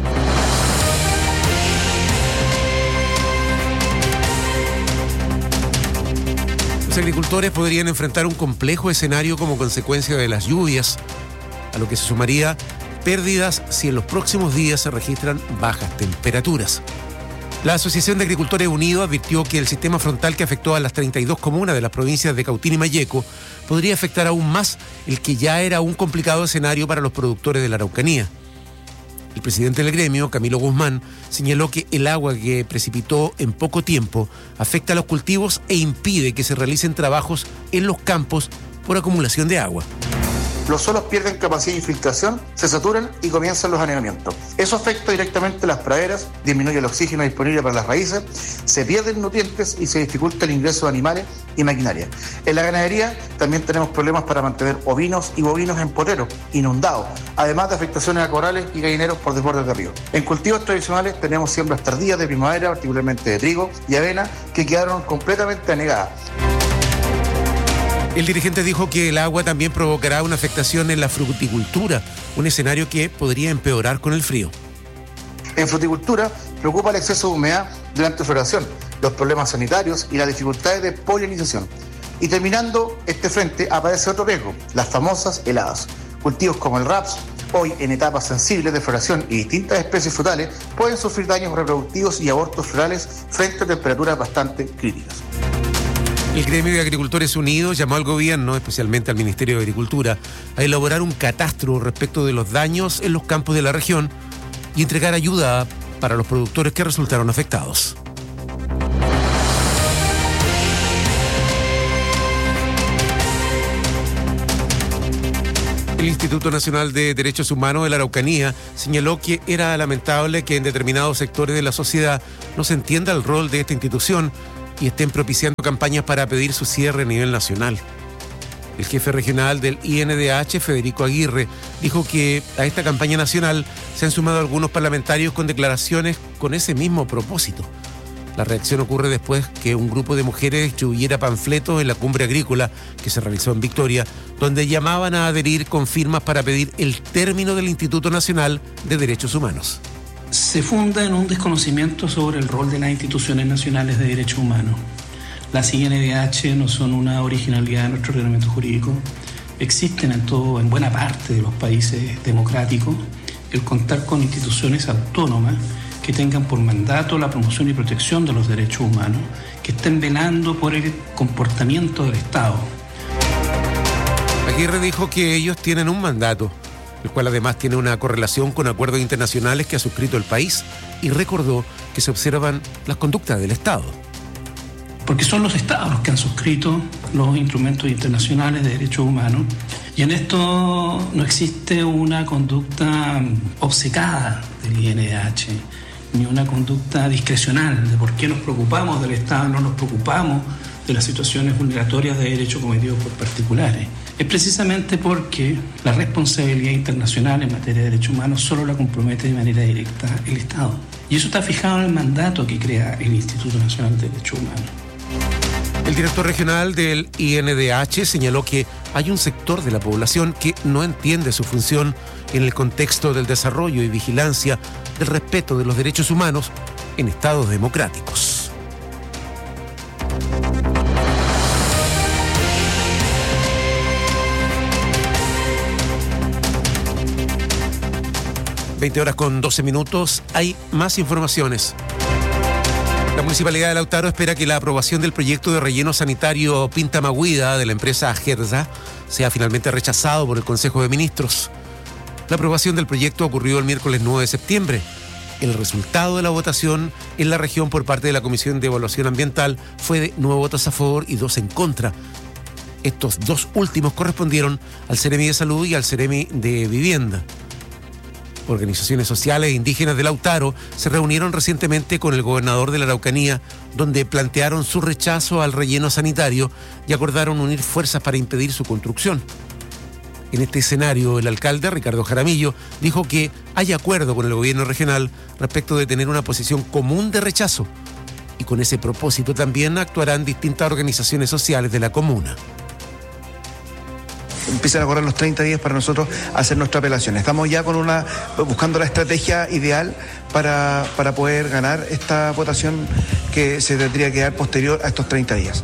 Los agricultores podrían enfrentar un complejo escenario como consecuencia de las lluvias, a lo que se sumaría pérdidas si en los próximos días se registran bajas temperaturas. La Asociación de Agricultores Unidos advirtió que el sistema frontal que afectó a las 32 comunas de las provincias de Cautín y Malleco podría afectar aún más el que ya era un complicado escenario para los productores de la Araucanía. El presidente del gremio, Camilo Guzmán, señaló que el agua que precipitó en poco tiempo afecta a los cultivos e impide que se realicen trabajos en los campos por acumulación de agua. Los suelos pierden capacidad de infiltración, se saturan y comienzan los anegamientos. Eso afecta directamente a las praderas, disminuye el oxígeno disponible para las raíces, se pierden nutrientes y se dificulta el ingreso de animales y maquinaria. En la ganadería también tenemos problemas para mantener ovinos y bovinos en poteros, inundados, además de afectaciones a corrales y gallineros por desbordes de río. En cultivos tradicionales tenemos siembras tardías de primavera, particularmente de trigo y avena, que quedaron completamente anegadas. El dirigente dijo que el agua también provocará una afectación en la fruticultura, un escenario que podría empeorar con el frío. En fruticultura preocupa el exceso de humedad durante floración, los problemas sanitarios y las dificultades de polinización. Y terminando este frente aparece otro riesgo, las famosas heladas. Cultivos como el raps, hoy en etapas sensibles de floración y distintas especies frutales, pueden sufrir daños reproductivos y abortos florales frente a temperaturas bastante críticas. El Gremio de Agricultores Unidos llamó al gobierno, especialmente al Ministerio de Agricultura, a elaborar un catastro respecto de los daños en los campos de la región y entregar ayuda para los productores que resultaron afectados. El Instituto Nacional de Derechos Humanos de la Araucanía señaló que era lamentable que en determinados sectores de la sociedad no se entienda el rol de esta institución y estén propiciando campañas para pedir su cierre a nivel nacional. El jefe regional del INDH, Federico Aguirre, dijo que a esta campaña nacional se han sumado algunos parlamentarios con declaraciones con ese mismo propósito. La reacción ocurre después que un grupo de mujeres distribuyera panfletos en la cumbre agrícola que se realizó en Victoria, donde llamaban a adherir con firmas para pedir el término del Instituto Nacional de Derechos Humanos. Se funda en un desconocimiento sobre el rol de las instituciones nacionales de derechos humanos. Las INDH no son una originalidad de nuestro ordenamiento jurídico. Existen en buena parte de los países democráticos el contar con instituciones autónomas que tengan por mandato la promoción y protección de los derechos humanos, que estén velando por el comportamiento del Estado. Aguirre dijo que ellos tienen un mandato, el cual además tiene una correlación con acuerdos internacionales que ha suscrito el país, y recordó que se observan las conductas del Estado. Porque son los Estados los que han suscrito los instrumentos internacionales de derechos humanos, y en esto no existe una conducta obcecada del INDH, ni una conducta discrecional de por qué nos preocupamos del Estado, no nos preocupamos de las situaciones vulneratorias de derechos cometidos por particulares. Es precisamente porque la responsabilidad internacional en materia de derechos humanos solo la compromete de manera directa el Estado. Y eso está fijado en el mandato que crea el Instituto Nacional de Derechos Humanos. El director regional del INDH señaló que hay un sector de la población que no entiende su función en el contexto del desarrollo y vigilancia del respeto de los derechos humanos en estados democráticos. (20:12). Hay más informaciones. La Municipalidad de Lautaro espera que la aprobación del proyecto de relleno sanitario Pinta Maguida de la empresa Gersa sea finalmente rechazado por el Consejo de Ministros. La aprobación del proyecto ocurrió el miércoles 9 de septiembre. El resultado de la votación en la región por parte de la Comisión de Evaluación Ambiental fue de 9 votos a favor y 2 en contra. Estos dos últimos correspondieron al Ceremi de Salud y al Ceremi de Vivienda. Organizaciones sociales e indígenas de Lautaro se reunieron recientemente con el gobernador de la Araucanía, donde plantearon su rechazo al relleno sanitario y acordaron unir fuerzas para impedir su construcción. En este escenario, el alcalde, Ricardo Jaramillo, dijo que hay acuerdo con el gobierno regional respecto de tener una posición común de rechazo, y con ese propósito también actuarán distintas organizaciones sociales de la comuna. Empiezan a correr los 30 días para nosotros hacer nuestra apelación. Estamos ya buscando la estrategia ideal para poder ganar esta votación que se tendría que dar posterior a estos 30 días.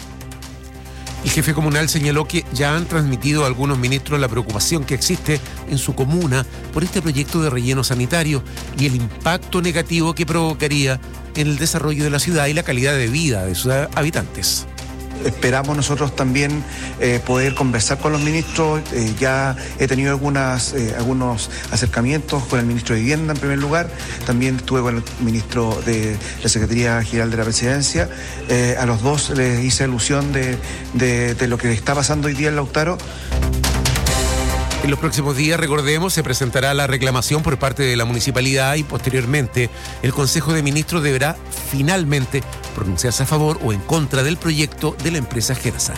El jefe comunal señaló que ya han transmitido a algunos ministros la preocupación que existe en su comuna por este proyecto de relleno sanitario y el impacto negativo que provocaría en el desarrollo de la ciudad y la calidad de vida de sus habitantes. Esperamos nosotros también poder conversar con los ministros. Ya he tenido algunos acercamientos con el ministro de Vivienda en primer lugar. También estuve con el ministro de la Secretaría General de la Presidencia. A los dos les hice alusión de lo que está pasando hoy día en Lautaro. En los próximos días, recordemos, se presentará la reclamación por parte de la municipalidad y posteriormente el Consejo de Ministros deberá finalmente pronunciarse a favor o en contra del proyecto de la empresa Gersa.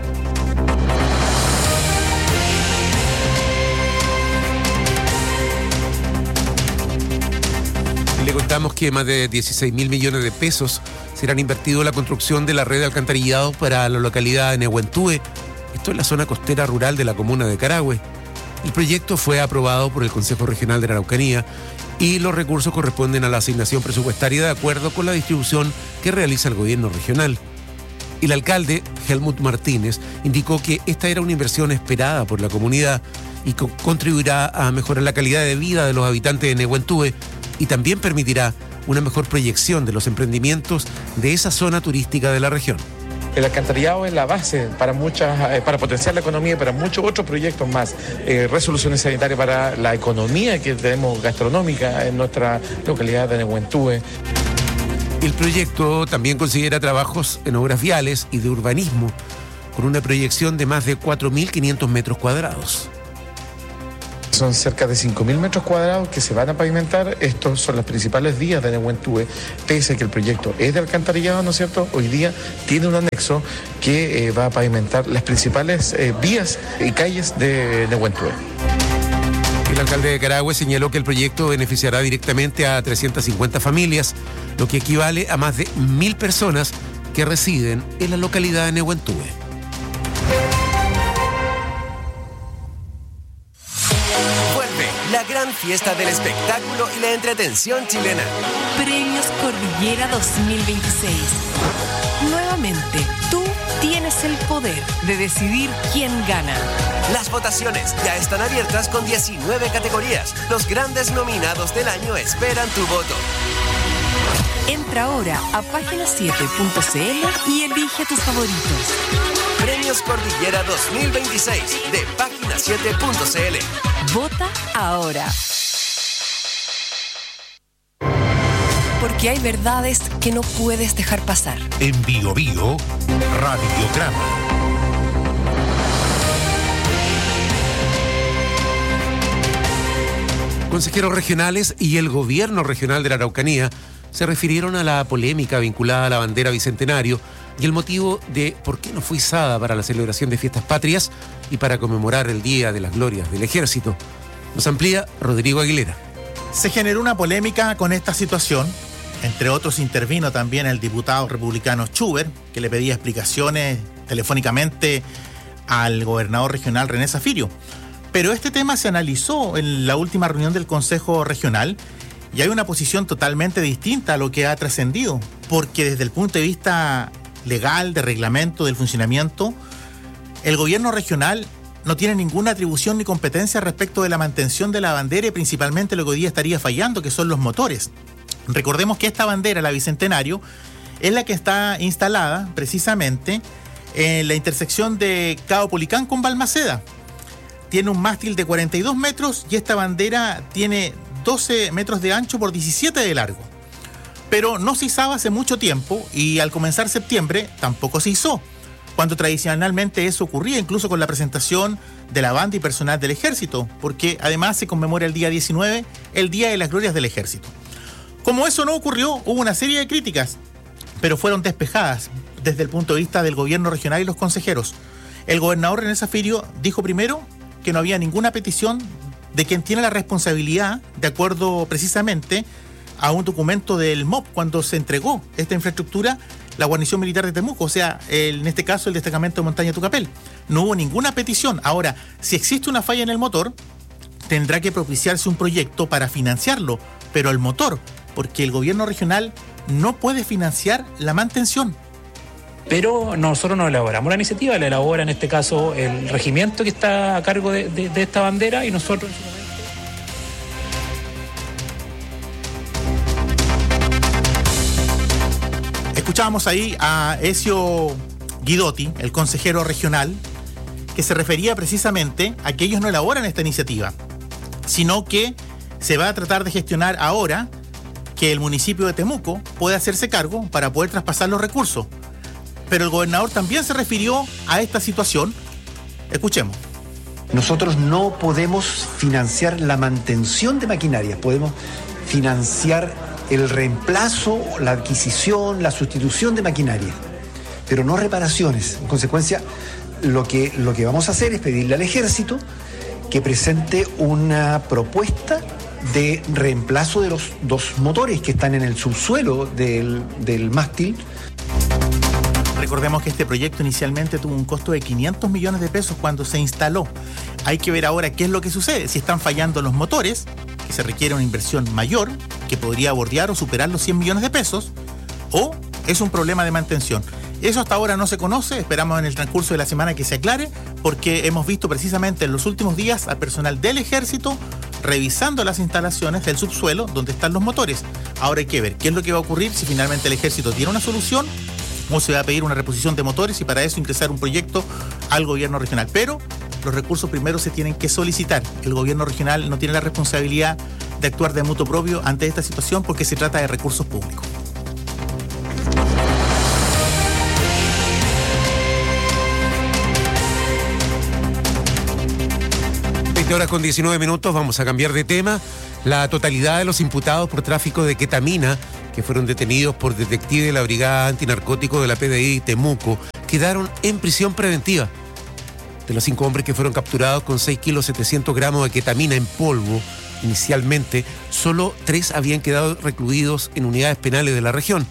Le contamos que más de 16.000 millones de pesos serán invertidos en la construcción de la red de alcantarillado para la localidad de Nehuentúe, esto en la zona costera rural de la comuna de Carahue. El proyecto fue aprobado por el Consejo Regional de la Araucanía y los recursos corresponden a la asignación presupuestaria de acuerdo con la distribución que realiza el gobierno regional. El alcalde, Helmut Martínez, indicó que esta era una inversión esperada por la comunidad y contribuirá a mejorar la calidad de vida de los habitantes de Nehuentúe y también permitirá una mejor proyección de los emprendimientos de esa zona turística de la región. El alcantarillado es la base para potenciar la economía y para muchos otros proyectos más. Resoluciones sanitarias para la economía que tenemos gastronómica en nuestra localidad de Nehuentúe. El proyecto también considera trabajos en obras viales y de urbanismo, con una proyección de más de 4.500 metros cuadrados. Son cerca de 5.000 metros cuadrados que se van a pavimentar. Estos son las principales vías de Nehuentúe. Pese a que el proyecto es de alcantarillado, ¿no es cierto? Hoy día tiene un anexo que va a pavimentar las principales vías y calles de Nehuentúe. El alcalde de Carahue señaló que el proyecto beneficiará directamente a 350 familias, lo que equivale a más de 1.000 personas que residen en la localidad de Nehuentúe. La gran fiesta del espectáculo y la entretención chilena. Premios Cordillera 2026. Nuevamente, tú tienes el poder de decidir quién gana. Las votaciones ya están abiertas con 19 categorías. Los grandes nominados del año esperan tu voto. Entra ahora a página7.cl y elige tus favoritos. Premios Cordillera 2026 de página7.cl. Vota ahora. Porque hay verdades que no puedes dejar pasar. En Bio Bio, Radiograma. Consejeros regionales y el gobierno regional de la Araucanía se refirieron a la polémica vinculada a la bandera bicentenario y el motivo de por qué no fue izada para la celebración de fiestas patrias y para conmemorar el Día de las Glorias del Ejército. Nos amplía Rodrigo Aguilera. Se generó una polémica con esta situación. Entre otros intervino también el diputado republicano Schubert, que le pedía explicaciones telefónicamente al gobernador regional René Zafirio. Pero este tema se analizó en la última reunión del Consejo Regional y hay una posición totalmente distinta a lo que ha trascendido, porque desde el punto de vista legal, de reglamento, del funcionamiento, el gobierno regional no tiene ninguna atribución ni competencia respecto de la mantención de la bandera y principalmente lo que hoy día estaría fallando, que son los motores. Recordemos que esta bandera, la Bicentenario, es la que está instalada precisamente en la intersección de Cabo Policán con Balmaceda. Tiene un mástil de 42 metros y esta bandera tiene 12 metros de ancho por 17 de largo. Pero no se izaba hace mucho tiempo y al comenzar septiembre tampoco se izó, cuando tradicionalmente eso ocurría incluso con la presentación de la banda y personal del ejército, porque además se conmemora el día 19, el Día de las Glorias del Ejército. Como eso no ocurrió, hubo una serie de críticas, pero fueron despejadas desde el punto de vista del gobierno regional y los consejeros. El gobernador René Zafirio dijo primero que no había ninguna petición de quien tiene la responsabilidad, de acuerdo precisamente a un documento del MOP cuando se entregó esta infraestructura, la guarnición militar de Temuco, o sea, en este caso el destacamento de Montaña Tucapel. No hubo ninguna petición. Ahora, si existe una falla en el motor, tendrá que propiciarse un proyecto para financiarlo, pero el motor, porque el gobierno regional no puede financiar la mantención. Pero nosotros no elaboramos la iniciativa, la elabora en este caso el regimiento que está a cargo de esta bandera y nosotros... Escuchábamos ahí a Ezio Guidotti, el consejero regional, que se refería precisamente a que ellos no elaboran esta iniciativa, sino que se va a tratar de gestionar ahora que el municipio de Temuco pueda hacerse cargo para poder traspasar los recursos. Pero el gobernador también se refirió a esta situación. Escuchemos. Nosotros no podemos financiar la mantención de maquinarias, podemos financiar el reemplazo, la adquisición, la sustitución de maquinaria, pero no reparaciones. En consecuencia, lo que vamos a hacer es pedirle al ejército que presente una propuesta de reemplazo de los dos motores que están en el subsuelo del mástil. Recordemos que este proyecto inicialmente tuvo un costo de 500 millones de pesos cuando se instaló. Hay que ver ahora qué es lo que sucede. Si están fallando los motores, que se requiere una inversión mayor, que podría bordear o superar los 100 millones de pesos, o es un problema de mantención. Eso hasta ahora no se conoce, esperamos en el transcurso de la semana que se aclare, porque hemos visto precisamente en los últimos días al personal del Ejército revisando las instalaciones del subsuelo donde están los motores. Ahora hay que ver qué es lo que va a ocurrir, si finalmente el Ejército tiene una solución o se va a pedir una reposición de motores y para eso ingresar un proyecto al gobierno regional. Pero los recursos primero se tienen que solicitar. El gobierno regional no tiene la responsabilidad de actuar de motu propio ante esta situación porque se trata de recursos públicos. 20:19, vamos a cambiar de tema. La totalidad de los imputados por tráfico de ketamina que fueron detenidos por detectives de la Brigada Antinarcótico de la PDI Temuco quedaron en prisión preventiva. De los 5 hombres que fueron capturados con 6 kilos 700 gramos de ketamina en polvo, inicialmente, solo 3 habían quedado recluidos en unidades penales de la región.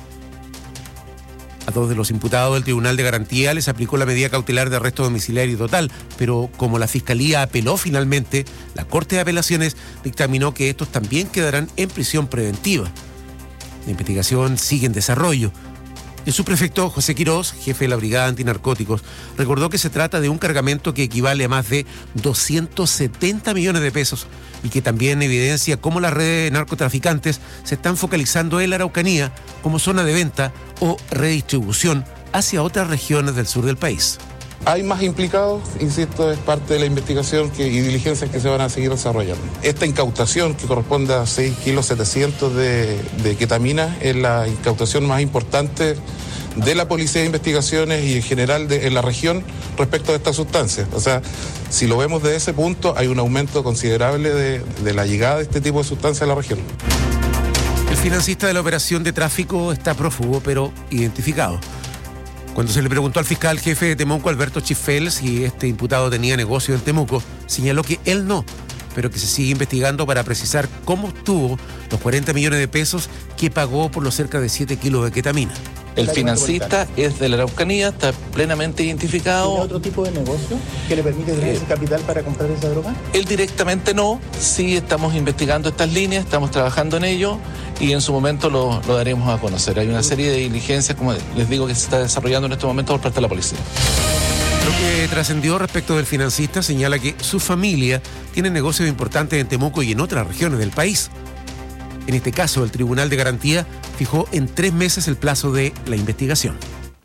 A 2 de los imputados del Tribunal de Garantía les aplicó la medida cautelar de arresto domiciliario total, pero como la Fiscalía apeló finalmente, la Corte de Apelaciones dictaminó que estos también quedarán en prisión preventiva. La investigación sigue en desarrollo. El subprefecto José Quirós, jefe de la Brigada Antinarcóticos, recordó que se trata de un cargamento que equivale a más de 270 millones de pesos y que también evidencia cómo las redes de narcotraficantes se están focalizando en la Araucanía como zona de venta o redistribución hacia otras regiones del sur del país. Hay más implicados, insisto, es parte de la investigación y diligencias que se van a seguir desarrollando. Esta incautación, que corresponde a 6 kilos 700 de ketamina, es la incautación más importante de la Policía de Investigaciones y en general en la región respecto a estas sustancias. O sea, si lo vemos desde ese punto, hay un aumento considerable de la llegada de este tipo de sustancias a la región. El financista de la operación de tráfico está prófugo, pero identificado. Cuando se le preguntó al fiscal jefe de Temuco, Alberto Chifel, si este imputado tenía negocio en Temuco, señaló que él no, pero que se sigue investigando para precisar cómo obtuvo los 40 millones de pesos que pagó por los cerca de 7 kilos de ketamina. El financista es de la Araucanía, está plenamente identificado. ¿Tiene otro tipo de negocio que le permite tener ese capital para comprar esa droga? Él directamente no, sí estamos investigando estas líneas, estamos trabajando en ello y en su momento lo daremos a conocer. Hay una serie de diligencias, como les digo, que se está desarrollando en este momento por parte de la policía. Lo que trascendió respecto del financista señala que su familia tiene negocios importantes en Temuco y en otras regiones del país. En este caso, el Tribunal de Garantía fijó en 3 meses el plazo de la investigación.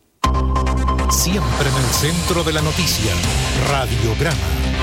Siempre en el centro de la noticia, Radiograma.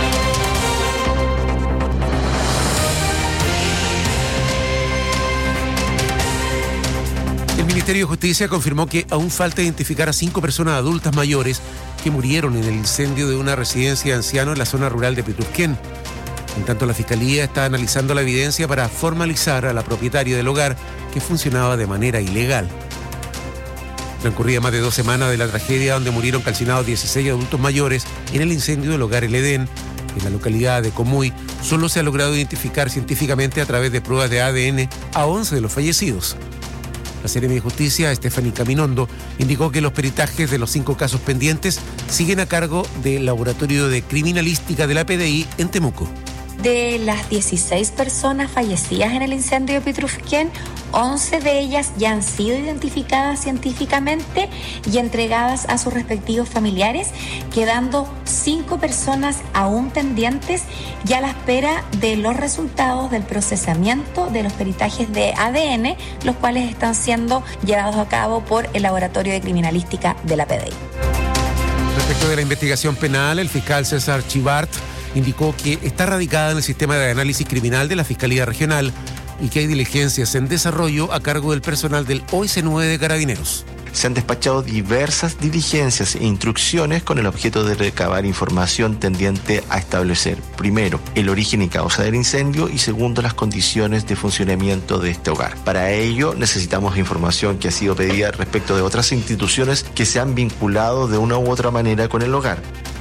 El Ministerio de Justicia confirmó que aún falta identificar a 5 personas adultas mayores que murieron en el incendio de una residencia de ancianos en la zona rural de Peturquén. En tanto, la Fiscalía está analizando la evidencia para formalizar a la propietaria del hogar que funcionaba de manera ilegal. Transcurría más de 2 semanas de la tragedia donde murieron calcinados 16 adultos mayores en el incendio del hogar El Edén, en la localidad de Comuy. Solo se ha logrado identificar científicamente a través de pruebas de ADN a 11 de los fallecidos. La Seremi de Justicia, Stephanie Caminondo, indicó que los peritajes de los 5 casos pendientes siguen a cargo del Laboratorio de Criminalística de la PDI en Temuco. De las 16 personas fallecidas en el incendio de Peturquén, 11 de ellas ya han sido identificadas científicamente y entregadas a sus respectivos familiares, quedando 5 personas aún pendientes y a la espera de los resultados del procesamiento de los peritajes de ADN, los cuales están siendo llevados a cabo por el Laboratorio de Criminalística de la PDI. Respecto de la investigación penal, el fiscal César Chivart indicó que está radicada en el sistema de análisis criminal de la Fiscalía Regional y que hay diligencias en desarrollo a cargo del personal del OIC-9 de Carabineros. Se han despachado diversas diligencias e instrucciones con el objeto de recabar información tendiente a establecer, primero, el origen y causa del incendio y segundo, las condiciones de funcionamiento de este hogar. Para ello necesitamos información que ha sido pedida respecto de otras instituciones que se han vinculado de una u otra manera con el hogar.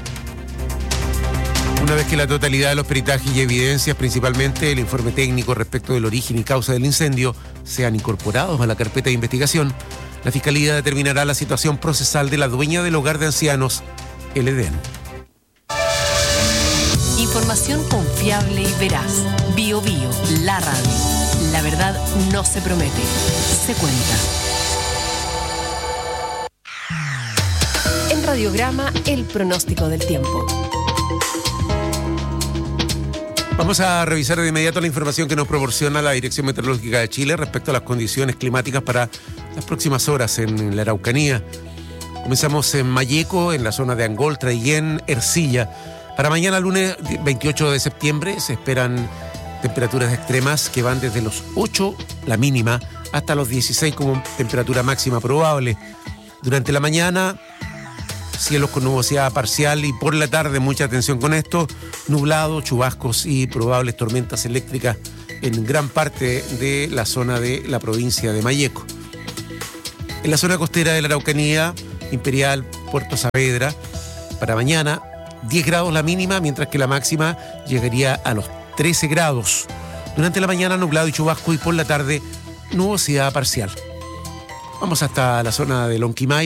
Una vez que la totalidad de los peritajes y evidencias, principalmente el informe técnico respecto del origen y causa del incendio, sean incorporados a la carpeta de investigación, La Fiscalía determinará la situación procesal de la dueña del hogar de ancianos, El Edén. Información confiable y veraz. Bio Bio, la radio. La verdad no se promete, se cuenta. En Radiograma, el pronóstico del tiempo. Vamos a revisar de inmediato la información que nos proporciona la Dirección Meteorológica de Chile respecto a las condiciones climáticas para las próximas horas en la Araucanía. Comenzamos en Malleco, en la zona de Angol, Traillén, Ercilla. Para mañana, lunes 28 de septiembre, se esperan temperaturas extremas que van desde los 8, la mínima, hasta los 16 como temperatura máxima probable. Durante la mañana, cielos con nubosidad parcial y por la tarde, mucha atención con esto, nublado, chubascos y probables tormentas eléctricas en gran parte de la zona de la provincia de Malleco. En la zona costera de la Araucanía, Imperial, Puerto Saavedra, para mañana 10 grados la mínima, mientras que la máxima llegaría a los 13 grados. Durante la mañana nublado y chubasco y por la tarde nubosidad parcial. Vamos hasta la zona de Lonquimay.